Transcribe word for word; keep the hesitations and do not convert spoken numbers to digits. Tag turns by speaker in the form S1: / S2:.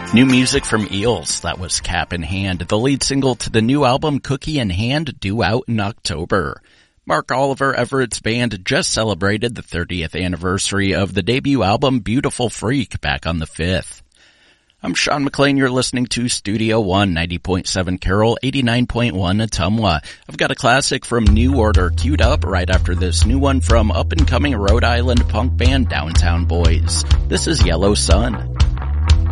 S1: New music from Eels, that was Cap in Hand, the lead single to the new album Cookie in Hand, due out in October. Mark Oliver Everett's band just celebrated the thirtieth anniversary of the debut album Beautiful Freak back on the fifth. I'm Sean McLean, you're listening to Studio One, ninety point seven Carroll, eighty-nine point one Ottumwa. I've got a classic from New Order queued up right after this new one from up-and-coming Rhode Island punk band Downtown Boys. This is Yellow Sun.